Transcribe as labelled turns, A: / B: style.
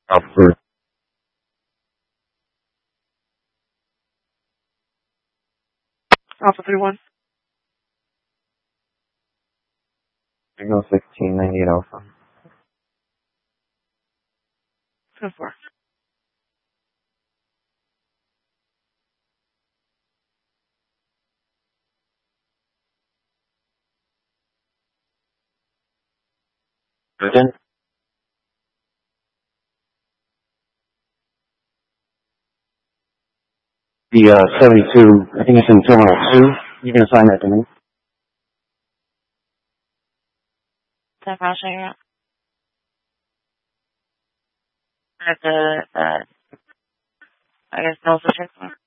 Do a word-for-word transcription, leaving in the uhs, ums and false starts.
A: Alpha
B: Alpha three one.
A: Signal sixteen ninety-eight Alpha.
B: ten four.
A: Again? The uh, seventy-two, I think it's in Terminal two. You can assign that to me.
B: ten five, showing out. At the, uh, I guess, no check.